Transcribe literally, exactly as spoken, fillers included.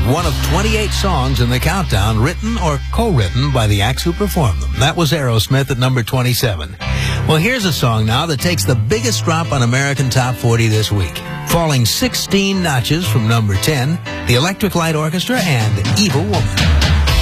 one of twenty-eight songs in the countdown written or co-written by the acts who performed them. That was Aerosmith at number twenty-seven. Well, here's a song now that takes the biggest drop on American Top forty this week. Falling sixteen notches from number ten, the Electric Light Orchestra and Evil Woman.